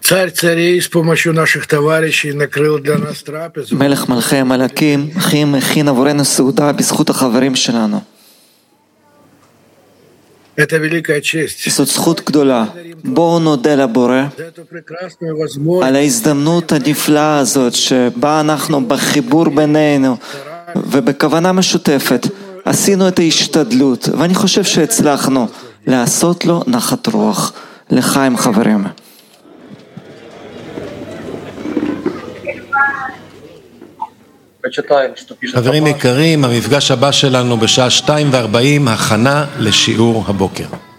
מלך מלכי המלכים הכין עבורנו סעודה בזכות החברים שלנו. זאת זכות גדולה. בואו נודה לבורא על ההזדמנות הנפלאה הזאת שבה אנחנו בחיבור בינינו ובכוונה משותפת עשינו את ההשתדלות, ואני חושב שהצלחנו לעשות לו נחת רוח. לחיים חברים. חברים יקרים, המפגש הבא שלנו בשעה 2:40, הכנה לשיעור הבוקר.